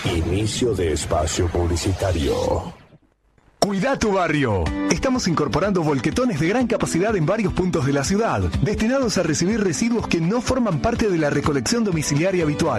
Inicio de espacio publicitario. Cuida tu barrio. Estamos incorporando volquetones de gran capacidad en varios puntos de la ciudad, destinados a recibir residuos que no forman parte de la recolección domiciliaria habitual.